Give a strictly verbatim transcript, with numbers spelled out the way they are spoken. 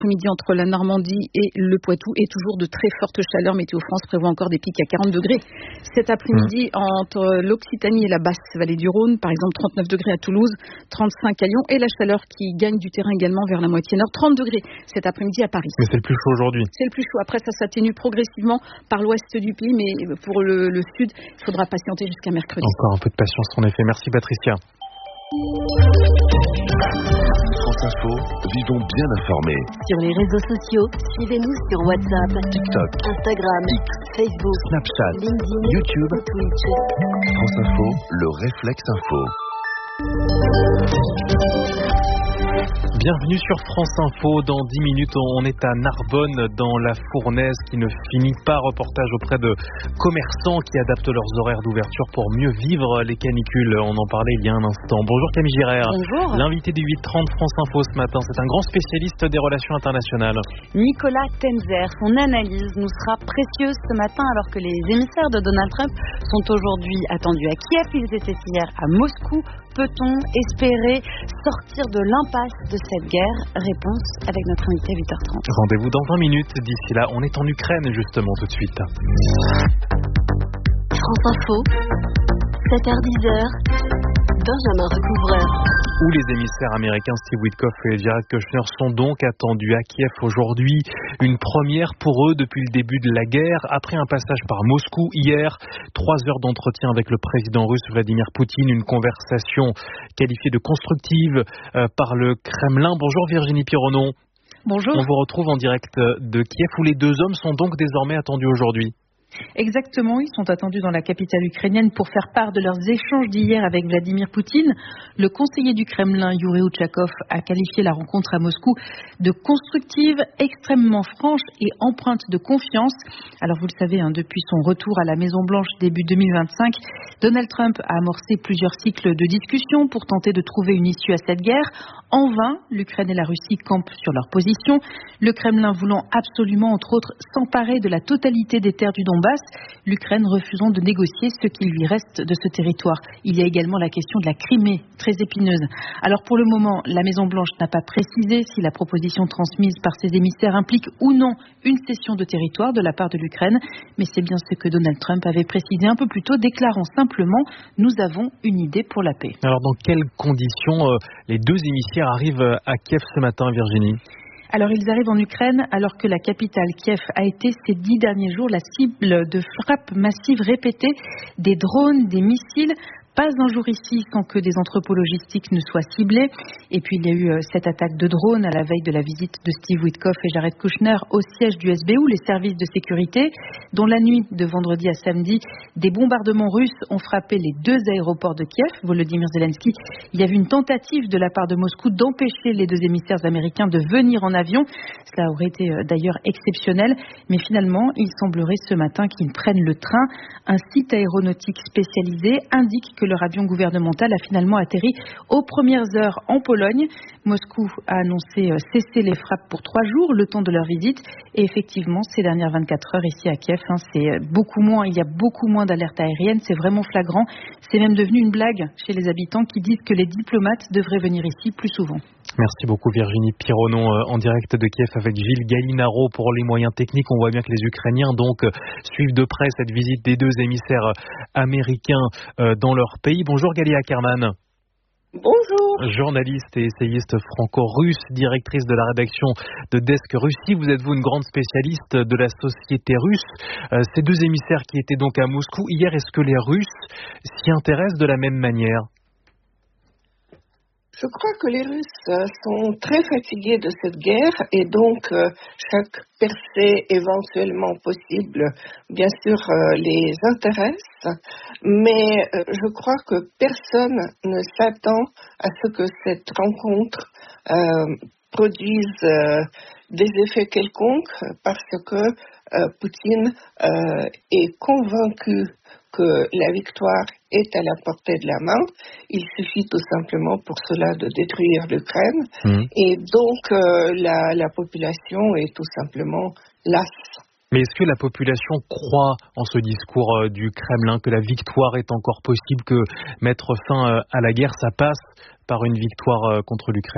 Midi entre la Normandie et le Poitou et toujours de très fortes chaleurs. Météo France prévoit encore des pics à quarante degrés cet après-midi mmh. entre l'Occitanie et la basse vallée du Rhône. Par exemple, trente-neuf degrés à Toulouse, trente-cinq à Lyon et la chaleur qui gagne du terrain également vers la moitié nord. trente degrés cet après-midi à Paris. Mais c'est le plus chaud aujourd'hui. C'est le plus chaud. Après, ça s'atténue progressivement par l'ouest du pays, mais pour le, le sud, il faudra patienter jusqu'à mercredi. Encore un peu de patience en effet. Merci Patricia. France Info, vivons bien informés. Sur les réseaux sociaux, suivez-nous sur WhatsApp, TikTok, Instagram, X, Facebook, Snapchat, LinkedIn, YouTube, Twitch. France Info, le réflexe info. Bienvenue sur France Info. Dans dix minutes, on est à Narbonne, dans la Fournaise, qui ne finit pas. Reportage auprès de commerçants qui adaptent leurs horaires d'ouverture pour mieux vivre les canicules. On en parlait il y a un instant. Bonjour Camille Girard. Bonjour. L'invité du huit trente France Info ce matin, c'est un grand spécialiste des relations internationales. Nicolas Tenzer. Son analyse nous sera précieuse ce matin alors que les émissaires de Donald Trump sont aujourd'hui attendus à Kiev. Ils étaient hier à Moscou. Peut-on espérer sortir de l'impasse de cette guerre? Réponse avec notre invité à huit heures trente. Rendez-vous dans vingt minutes. D'ici là, on est en Ukraine justement tout de suite. France Info, sept heures dix, Benjamin Recouvreur. Où les émissaires américains Steve Witkoff et Jared Kushner sont donc attendus à Kiev aujourd'hui. Une première pour eux depuis le début de la guerre. Après un passage par Moscou hier, trois heures d'entretien avec le président russe Vladimir Poutine. Une conversation qualifiée de constructive euh, par le Kremlin. Bonjour Virginie Pironon. Bonjour. On vous retrouve en direct de Kiev où les deux hommes sont donc désormais attendus aujourd'hui. Exactement, ils sont attendus dans la capitale ukrainienne pour faire part de leurs échanges d'hier avec Vladimir Poutine. Le conseiller du Kremlin, Yuri Uchakov, a qualifié la rencontre à Moscou de constructive, extrêmement franche et empreinte de confiance. Alors vous le savez, hein, depuis son retour à la Maison-Blanche début deux mille vingt-cinq, Donald Trump a amorcé plusieurs cycles de discussions pour tenter de trouver une issue à cette guerre. En vain, l'Ukraine et la Russie campent sur leur position. Le Kremlin voulant absolument, entre autres, s'emparer de la totalité des terres du Donbass, l'Ukraine refusant de négocier ce qui lui reste de ce territoire. Il y a également la question de la Crimée, très épineuse. Alors pour le moment, la Maison-Blanche n'a pas précisé si la proposition transmise par ses émissaires implique ou non une cession de territoire de la part de l'Ukraine, mais c'est bien ce que Donald Trump avait précisé un peu plus tôt, déclarant simplement « Nous avons une idée pour la paix ». Alors dans quelles conditions euh, les deux émissaires arrivent à Kiev ce matin, Virginie ? Alors ils arrivent en Ukraine alors que la capitale Kiev a été ces dix derniers jours la cible de frappes massives répétées, des drones, des missiles. Pas un jour ici sans que des entrepôts logistiques ne soient ciblés. Et puis il y a eu cette attaque de drone à la veille de la visite de Steve Witkoff et Jared Kushner au siège du S B U, les services de sécurité, dont la nuit de vendredi à samedi, des bombardements russes ont frappé les deux aéroports de Kiev. Volodymyr Zelensky, il y avait une tentative de la part de Moscou d'empêcher les deux émissaires américains de venir en avion. Cela aurait été d'ailleurs exceptionnel, mais finalement, il semblerait ce matin qu'ils prennent le train. Un site aéronautique spécialisé indique que leur avion gouvernemental a finalement atterri aux premières heures en Pologne. Moscou a annoncé cesser les frappes pour trois jours, le temps de leur visite. Et effectivement, ces dernières vingt-quatre heures ici à Kiev, hein, c'est beaucoup moins, il y a beaucoup moins d'alertes aériennes, c'est vraiment flagrant. C'est même devenu une blague chez les habitants qui disent que les diplomates devraient venir ici plus souvent. Merci beaucoup Virginie Pironon en direct de Kiev avec Gilles Gallinaro pour les moyens techniques. On voit bien que les Ukrainiens donc suivent de près cette visite des deux émissaires américains dans leur pays. Bonjour Galia Ackerman. Bonjour. Journaliste et essayiste franco-russe, directrice de la rédaction de Desk Russie. Vous êtes vous une grande spécialiste de la société russe. Ces deux émissaires qui étaient donc à Moscou hier, est-ce que les Russes s'y intéressent de la même manière ? Je crois que les Russes sont très fatigués de cette guerre et donc euh, chaque percée éventuellement possible, bien sûr, euh, les intéresse. Mais euh, je crois que personne ne s'attend à ce que cette rencontre euh, produise euh, des effets quelconques parce que euh, Poutine euh, est convaincu que la victoire est à la portée de la main. Il suffit tout simplement pour cela de détruire l'Ukraine. Mmh. Et donc, euh, la, la population est tout simplement lasse. Mais est-ce que la population croit en ce discours euh, du Kremlin, que la victoire est encore possible, que mettre fin euh, à la guerre, ça passe par une victoire euh, contre l'Ukraine ?